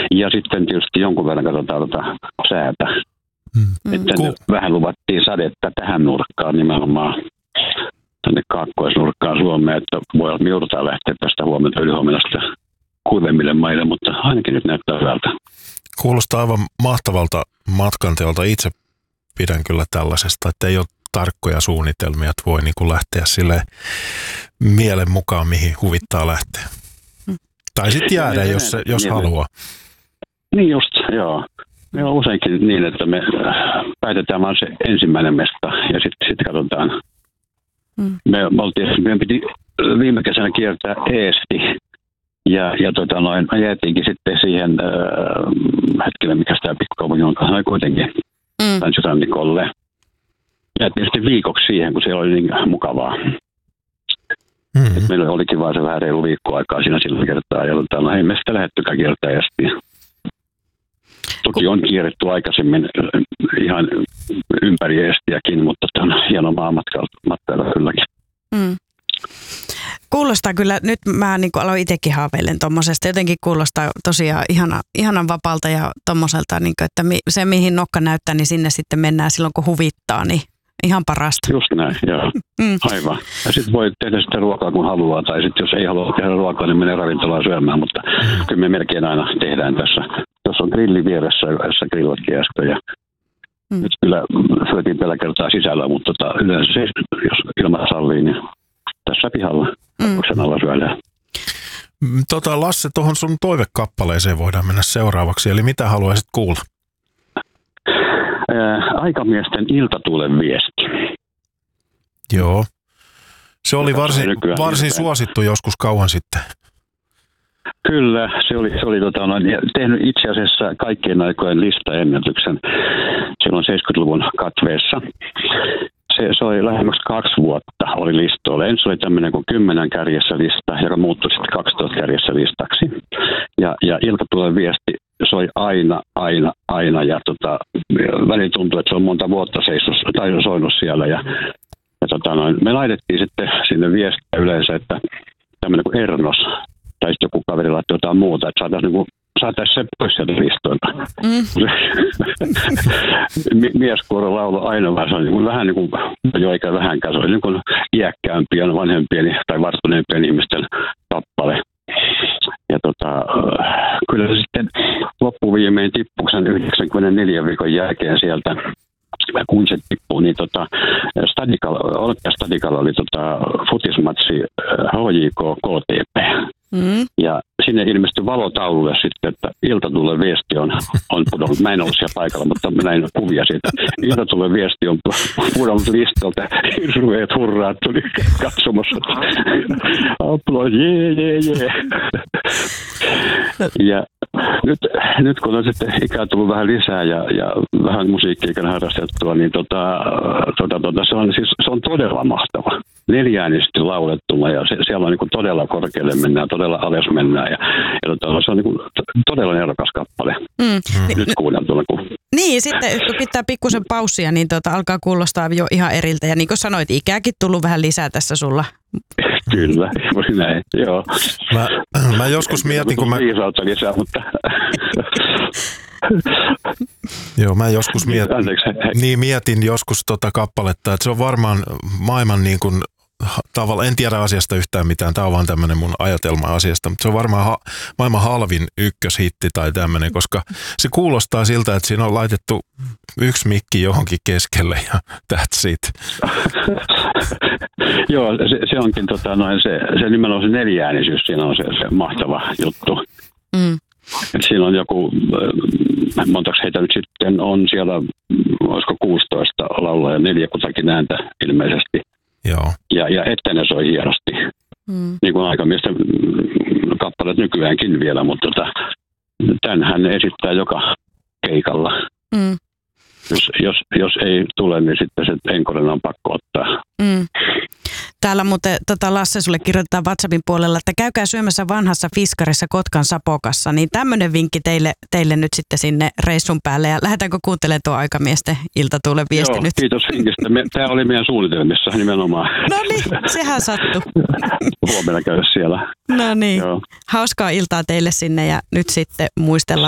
Ja sitten tietysti jonkun verran katsotaan säätä. Että vähän luvattiin sadetta tähän nurkkaan nimenomaan, tänne kaakkoisnurkkaan Suomeen, että voi olla, joudutaan lähteä tästä huomenta ylihuomenna kuivemmille maille, mutta ainakin nyt näyttää hyvältä. Kuulostaa aivan mahtavalta matkanteolta. Itse pidän kyllä tällaisesta, että ei ole tarkkoja suunnitelmia, että voi niin kuin lähteä sille mielen mukaan, mihin huvittaa lähteä. Tai sitten jäädä, jos haluaa. Niin just, joo. Meillä on useinkin niin, että me päätetään vaan se ensimmäinen mesta ja sitten katsotaan. Meidän piti viime kesänä kiertää Eesti ja me jäätiinkin sitten siihen hetkellä, mikä sitä pikkukaupunki on, kuitenkin Länsi-Rannikolle. Jäätiin sitten viikoksi siihen, kun siellä oli niin mukavaa. Meillä olikin vaan se vähän reilu viikko aikaa siinä sillä kertaa ja ei me sitä lähdettykään kiertää Estiin. Toki on kierretty aikaisemmin ihan ympäri Estiäkin, mutta tämä on hieno maamatkailu kylläkin. Kuulostaa kyllä, nyt mä niin kuin aloin itsekin haaveilen tuommoisesta. Jotenkin kuulostaa tosiaan ihanan vapaalta ja tuommoiselta, niin että se mihin nokka näyttää, niin sinne sitten mennään silloin kun huvittaa, niin ihan parasta. Just näin, joo. Aivan. Ja sitten voi tehdä sitä ruokaa kun haluaa, tai sitten jos ei halua tehdä ruokaa, niin menee ravintolaan syömään, mutta kyllä me melkein aina tehdään tässä. Tuossa on grilli vieressä, jossa grillatkin äsken, ja nyt kyllä syötiin tällä kertaa sisällä, mutta yleensä se, jos ilma sallii, niin tässä pihalla kakoksen alla syödään. Lasse, tuohon sun toivekappaleeseen voidaan mennä seuraavaksi, eli mitä haluaisit kuulla? Aikamiesten iltatuulen viesti. Joo. Se oli varsin suosittu joskus kauan sitten. Kyllä, se oli tehnyt itse asiassa kaikkien aikojen listaennätyksen silloin 70-luvun katveessa. Se oli lähemmäksi 2 vuotta oli listoilla. Ensin oli tämmöinen kuin 10 kärjessä lista, joka muuttui sitten 12 kärjessä listaksi. Ja iltatulen viesti soi aina ja välillä tuntui, että se on monta vuotta soinut siellä ja me laitettiin sitten sinne viestiä yleensä, että tämmöinen kuin Ernos tai sitten joku kaveri laittoi jotain muuta, että saataisiin se pois sieltä listoilta. Mieskuoro laulu aina vaan, se on vähän niin kuin, jo eikä vähänkään, se oli niin kuin iäkkäämpien, vanhempien tai varttuneempien ihmisten kappale. Ja kyllä se sitten loppuviimein tippui sen 94 viikon jälkeen sieltä, kun se tippui, niin Olympiastadikalla oli futismatsi HJK KTP. Ja sinne ilmestyi valotaululle sitten, että iltatulen viesti on pudonnut. Mä en ollut siellä paikalla, mutta mä näin kuvia siitä. Iltatulen viesti on pudonnut listalta. Hirveät hurraat tuli katsomassa. Aplodit, jee. Ja nyt kun on sitten ikää tullut vähän lisää ja vähän musiikkia harrastettua, niin se on todella mahtava. 4-äänisesti laulettuna ja siellä on niin kuin todella korkealle mennään, todella alas mennään ja se on niin kuin todella nerokas kappale. Nyt kuunneltuna. Niin, sitten kun pitää pikkusen paussia, niin alkaa kuulostaa jo ihan eriltä ja niin kuin sanoit, ikääkin tullut vähän lisää tässä sulla. Kyllä, näin, joo. Mä joskus mietin, kun viisautta lisää, mutta joo, mä joskus mietin joskus kappaletta, että se on varmaan maailman niin kuin tavalla, en tiedä asiasta yhtään mitään, tämä on vaan tämmöinen mun ajatelma asiasta, mutta se on varmaan maailman halvin ykköshitti tai tämmöinen, koska se kuulostaa siltä, että siinä on laitettu yksi mikki johonkin keskelle ja that's it. Joo, se onkin se nimenomaan se 4-äänisyys, siinä on se mahtava juttu. Et siinä on joku, montaks heitä nyt sitten on siellä, olisiko 16 laulaa ja 4 kutakin ääntä ilmeisesti. Joo. Ja ettei soi hienosti. Niin kuin aikamiesten kappaleet nykyäänkin vielä, mutta tämän hän esittää joka keikalla. Jos ei tule, niin sitten se enkorina on pakko ottaa. Täällä muuten Lasse sulle kirjoitetaan WhatsAppin puolella, että käykää syömässä vanhassa fiskarissa Kotkan Sapokassa. Niin tämmöinen vinkki teille nyt sitten sinne reissun päälle. Ja lähdetäänkö kuuntelemaan tuo aikamiesten iltatuulen viesti nyt? Kiitos vinkistä. Tämä oli meidän suunnitelmissa nimenomaan. No niin, sehän sattui. Huomenna käydä siellä. No niin, hauskaa iltaa teille sinne ja nyt sitten muistellaan